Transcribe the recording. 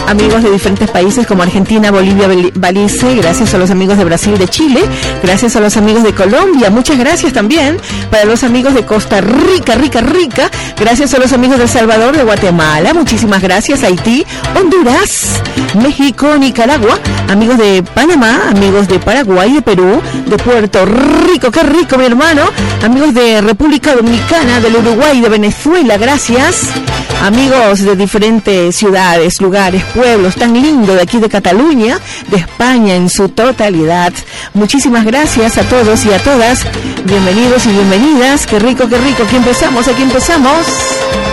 amigos de diferentes países como Argentina, Bolivia, Belice, gracias a los amigos de Brasil, de Chile, gracias a los amigos de Colombia, muchas gracias también para los amigos de Costa Rica, rica, gracias a los amigos de El Salvador, de Guatemala, muchísimas gracias, Haití, Honduras, México, Nicaragua, amigos de Panamá, amigos de Paraguay, de Perú, de Puerto Rico, qué rico mi hermano, amigos de República Dominicana, del Uruguay, de Venezuela, gracias, amigos de diferentes ciudades, lugares, pueblos, tan lindo de aquí de Cataluña, de España en su totalidad. Muchísimas gracias a todos y a todas. Bienvenidos y bienvenidas. Qué rico, qué rico. Aquí empezamos.